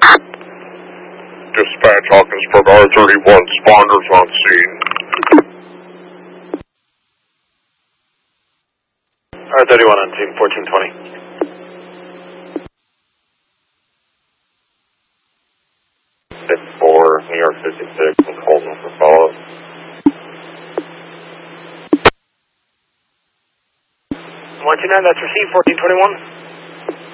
Dispatch Hawkinsburg R31, responders on scene. R31 on scene, 1420. For New York 56 and Colton for follow-up. That's received, 1421.